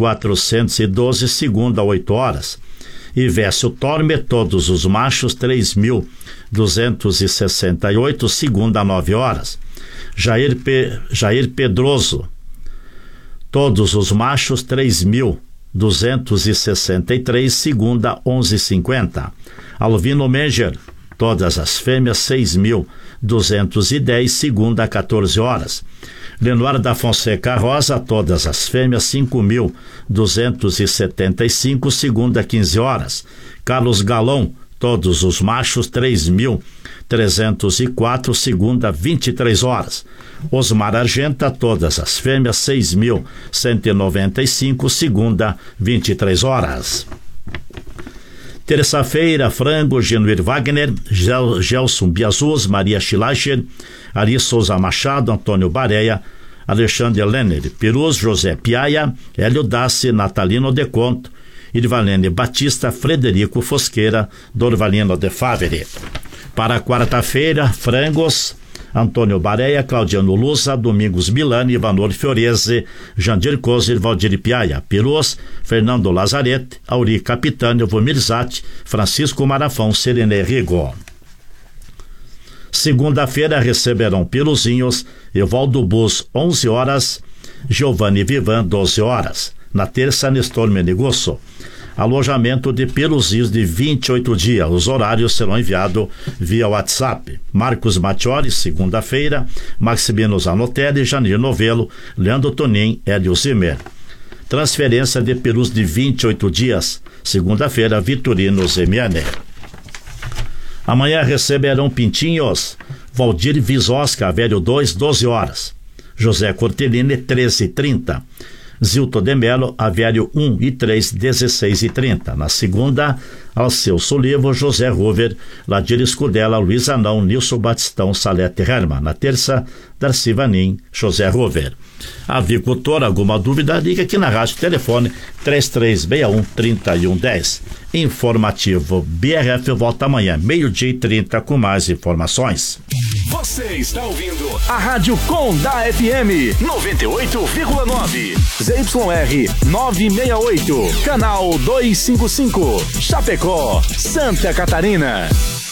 3.412, segunda, 8 horas. Ivésio Torme, todos os machos, 3.268, segunda, 9 horas. Jair Pedroso, todos os machos, 3.263, segunda, 11h50. Alvino Menger, todas as fêmeas, 6.210, segunda, 14 horas. Lenoir da Fonseca Rosa, todas as fêmeas, 5.275, segunda, 15 horas. Carlos Galão, todos os machos, 3.304, segunda, 23 horas. Osmar Argenta, todas as fêmeas, 6.195, segunda, 23 horas. Terça-feira, frango, Genuir Wagner, Gelson Biazuz, Maria Schleicher, Ari Souza Machado, Antônio Bareia, Alexandre Lenner, Perus, José Piaia, Hélio Dassi, Natalino De Conto, Irvalene Batista, Frederico Fosqueira, Dorvalino De Favre. Para quarta-feira, frangos, Antônio Bareia, Claudiano Lusa, Domingos Milani, Ivanor Fiorese, Jandir Kozer, Valdir Piaia. Perus, Fernando Lazarete, Auri Capitânio, Vomir Zatti, Francisco Marafão, Serene Rigo. Segunda-feira receberão peluzinhos, Evaldo Bus, 11 horas, Giovanni Vivan, 12 horas. Na terça, Nestor Menegosso. Alojamento de peluzinhos de 28 dias. Os horários serão enviados via WhatsApp. Marcos Mattioli, segunda-feira, Maximino Zanotelli, Janir Novelo, Leandro Tonin, Hélio Zimmer. Transferência de perus de 28 dias. Segunda-feira, Vitorino Zemiane. Amanhã receberão pintinhos, Valdir Visosca, velho 2, 12 horas. José Cortellini, 13h30. Zilton de Melo, Avério 1 e 3, 16h30. Na segunda, Alceu Solivo, José Rover, Ladir Escudela, Luiz Anão, Nilson Batistão, Salete Herman. Na terça, Darcy Vanim, José Rover. Avicultor, alguma dúvida, liga aqui na rádio, telefone 3361-3110. Informativo BRF volta amanhã, 12h30, com mais informações. Você está ouvindo a Rádio Com da FM 98,9. ZYR 968, canal 255, Chapecó, Santa Catarina.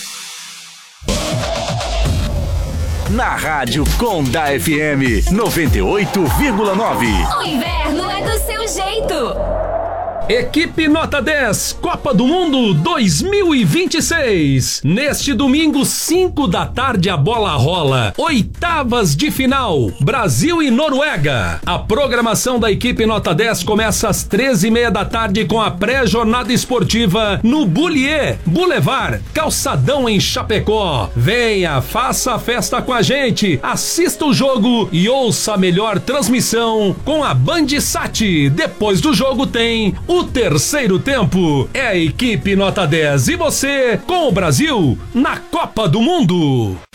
Na Rádio Com da FM 98,9. O inverno é do seu jeito. Equipe Nota 10, Copa do Mundo 2026. Neste domingo, 5 da tarde, a bola rola. Oitavas de final, Brasil e Noruega. A programação da equipe Nota 10 começa às 13h30 da tarde com a pré-jornada esportiva no Bullier Boulevard, Calçadão, em Chapecó. Venha, faça a festa com a gente, assista o jogo e ouça a melhor transmissão com a Bandsat. Depois do jogo tem o terceiro tempo. É a equipe Nota 10 e você com o Brasil na Copa do Mundo.